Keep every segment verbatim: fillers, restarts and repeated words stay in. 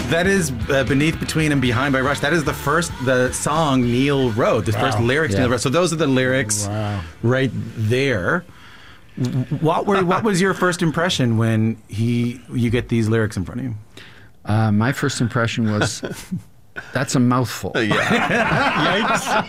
That is uh, Beneath, Between, and Behind by Rush. That is the first, the song Neil wrote, the wow. first lyrics yeah. Neil wrote. So those are the lyrics wow. right there. What were what was your first impression when he you get these lyrics in front of you? Uh, my first impression was, that's a mouthful. Yeah. Yikes.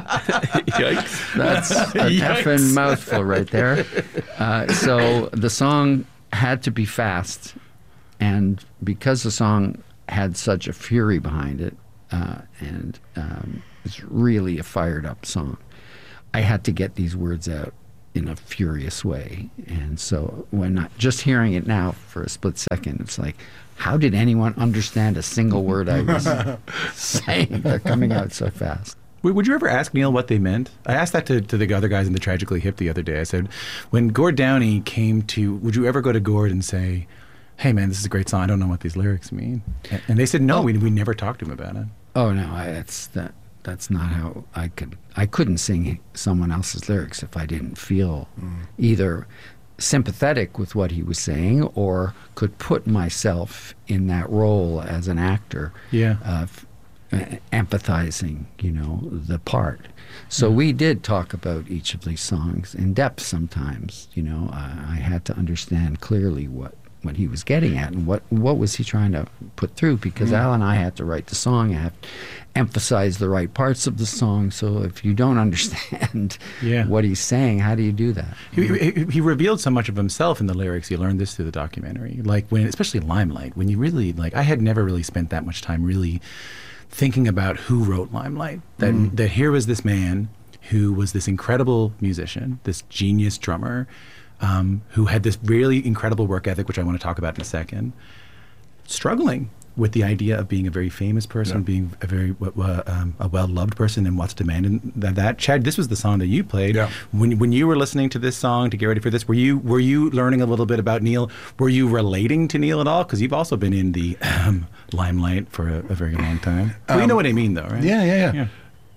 Yikes. That's a Yikes. effing mouthful right there. Uh, so the song had to be fast, and because the song had such a fury behind it, uh, and um, it's really a fired up song, I had to get these words out in a furious way. And so when I, just hearing it now for a split second, it's like, how did anyone understand a single word I was saying? They're coming out so fast. Would you ever ask Neil what they meant? I asked that to, to the other guys in the Tragically Hip the other day. I said, when Gord Downey came to, would you ever go to Gord and say, hey man, this is a great song, I don't know what these lyrics mean? And they said, no, oh. we, we never talked to him about it. Oh no, I, that's that. That's not how I could. I couldn't sing someone else's lyrics if I didn't feel mm. either sympathetic with what he was saying or could put myself in that role as an actor. Yeah. Uh, f- empathizing, you know, the part. So mm. we did talk about each of these songs in depth sometimes. You know, I, I had to understand clearly what. what he was getting at and what what was he trying to put through, because mm. Al and I had to write the song, I have to emphasize the right parts of the song, so if you don't understand yeah. what he's saying, how do you do that? He, he, he revealed so much of himself in the lyrics. You learned this through the documentary, like when, especially Limelight, when you really, like, I had never really spent that much time really thinking about who wrote Limelight, that, mm. that here was this man who was this incredible musician, this genius drummer, Um, who had this really incredible work ethic, which I want to talk about in a second, struggling with the idea of being a very famous person, yeah. being a very uh, um, a well-loved person, and what's demanded that, that. Chad, this was the song that you played. Yeah. When when you were listening to this song to get ready for this, were you were you learning a little bit about Neil? Were you relating to Neil at all? Because you've also been in the um, limelight for a, a very long time. Well, um, you know what I mean, though, right? Yeah, yeah, yeah, yeah.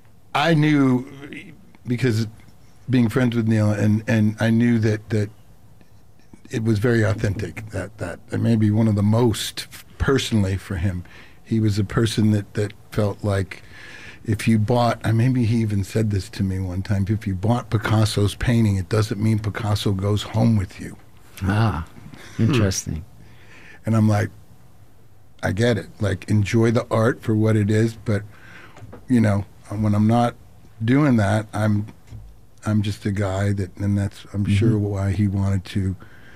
I knew, because being friends with Neil, and, and I knew that, that it was very authentic, that, that, that maybe one of the most, personally for him, he was a person that, that felt like if you bought, and maybe he even said this to me one time, if you bought Picasso's painting, it doesn't mean Picasso goes home with you. Ah, interesting. And I'm like, I get it. Like, enjoy the art for what it is, but, you know, when I'm not doing that, I'm I'm just a guy that, and that's, I'm mm-hmm. sure why he wanted to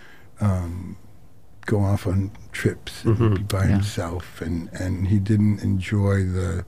um, go off on trips and mm-hmm. be by yeah. himself, and, and he didn't enjoy the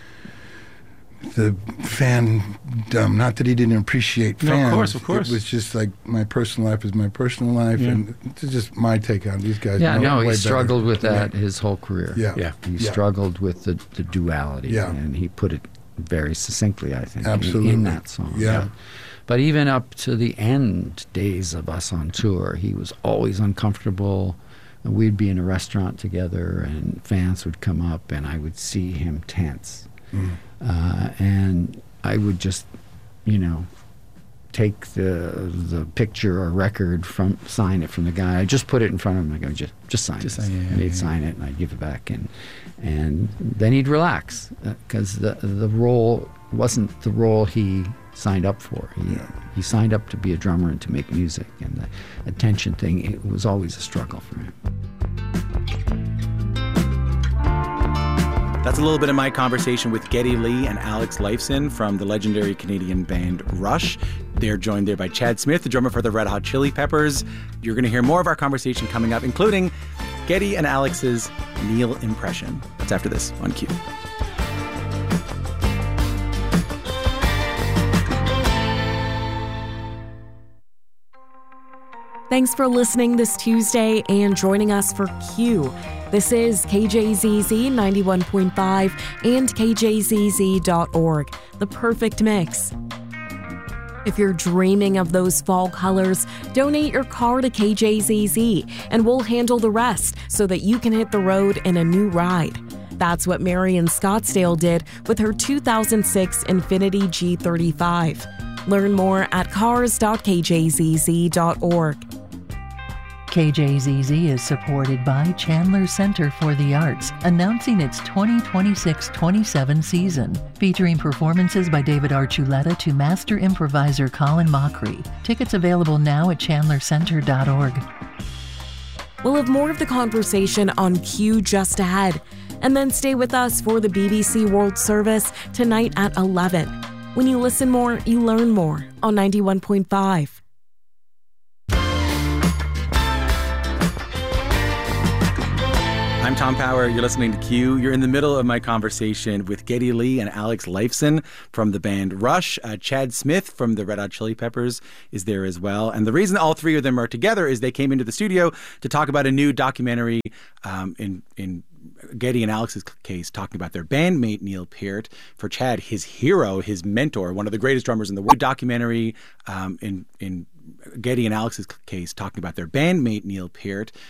the fandom. Not that he didn't appreciate fans. No, of course, of course. It was just like, my personal life is my personal life, yeah. and it's just my take on these guys. Yeah, no, he way struggled better. with that yeah. his whole career. Yeah, yeah. He yeah. struggled with the, the duality, yeah. and he put it very succinctly, I think, Absolutely. in, in that song. Yeah. But, but even up to the end days of us on tour, he was always uncomfortable. We'd be in a restaurant together, and fans would come up, and I would see him tense. Mm. Uh, and I would just, you know, take the the picture or record, from sign it from the guy. I just put it in front of him. I go, just just sign just it. Sign, yeah, and he'd yeah, sign yeah. it, and I'd give it back, and and then he'd relax, because uh, the the role wasn't the role he signed up for. He yeah. he signed up to be a drummer and to make music, and the attention thing, it was always a struggle for him. That's a little bit of my conversation with Geddy Lee and Alex Lifeson from the legendary Canadian band Rush. They're joined there by Chad Smith, the drummer for the Red Hot Chili Peppers. You're going to hear more of our conversation coming up, including Geddy and Alex's Neil impression. That's after this on Q. Thanks for listening this Tuesday and joining us for Q. This is K J Z Z ninety-one point five and K J Z Z dot org, the perfect mix. If you're dreaming of those fall colors, donate your car to K J Z Z and we'll handle the rest so that you can hit the road in a new ride. That's what Marion Scottsdale did with her two thousand six Infiniti G thirty-five. Learn more at cars dot K J Z Z dot org. K J Z Z is supported by Chandler Center for the Arts, announcing its twenty twenty-six twenty-seven season, featuring performances by David Archuleta to master improviser Colin Mockery. Tickets available now at chandler center dot org. We'll have more of the conversation on Q just ahead. And then stay with us for the B B C World Service tonight at eleven. When you listen more, you learn more on ninety-one point five. I'm Tom Power. You're listening to Q. You're in the middle of my conversation with Geddy Lee and Alex Lifeson from the band Rush. Uh, Chad Smith from the Red Hot Chili Peppers is there as well. And the reason all three of them are together is they came into the studio to talk about a new documentary um, in in Geddy and Alex's case, talking about their bandmate Neil Peart. For Chad, his hero, his mentor, one of the greatest drummers in the world. Documentary um, in in Geddy and Alex's case, talking about their bandmate Neil Peart.